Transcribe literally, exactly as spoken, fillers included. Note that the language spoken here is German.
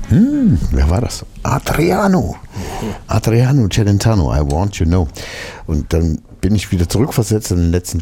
Hm, wer war das? Adriano. Adriano Celentano, I Want You Know. Und dann bin ich wieder zurückversetzt in den letzten